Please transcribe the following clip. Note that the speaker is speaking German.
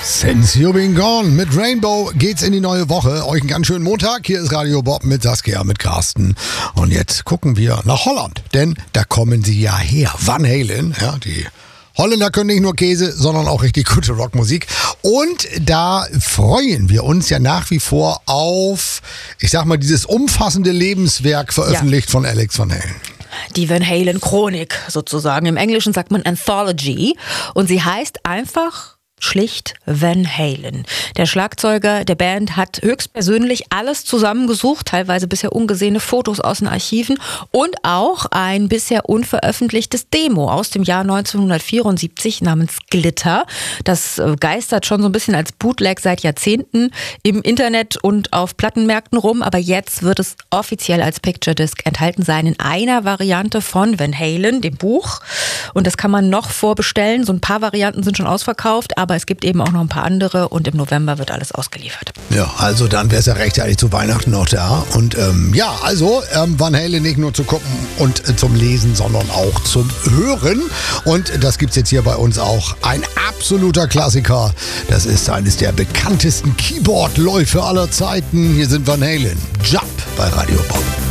Since You've Been Gone mit Rainbow geht's in die neue Woche. Euch einen ganz schönen Montag. Hier ist Radio Bob mit Saskia, mit Carsten. Und jetzt gucken wir nach Holland, denn da kommen sie ja her. Van Halen, ja, die Holländer können nicht nur Käse, sondern auch richtig gute Rockmusik. Und da freuen wir uns ja nach wie vor auf, ich sag mal, dieses umfassende Lebenswerk veröffentlicht von Alex Van Halen. Die Van Halen Chronik sozusagen. Im Englischen sagt man Anthology. Und sie heißt einfach schlicht Van Halen. Der Schlagzeuger der Band hat höchstpersönlich alles zusammengesucht, teilweise bisher ungesehene Fotos aus den Archiven und auch ein bisher unveröffentlichtes Demo aus dem Jahr 1974 namens Glitter. Das geistert schon so ein bisschen als Bootleg seit Jahrzehnten im Internet und auf Plattenmärkten rum, aber jetzt wird es offiziell als Picture Disc enthalten sein in einer Variante von Van Halen, dem Buch. Und das kann man noch vorbestellen. So ein paar Varianten sind schon ausverkauft, aber es gibt eben auch noch ein paar andere und im November wird alles ausgeliefert. Ja, also dann wäre es ja rechtzeitig zu Weihnachten noch da. Und Van Halen nicht nur zu gucken und zum Lesen, sondern auch zum Hören. Und das gibt's jetzt hier bei uns auch. Ein absoluter Klassiker. Das ist eines der bekanntesten Keyboard-Läufe aller Zeiten. Hier sind Van Halen. Jump bei Radio Bob.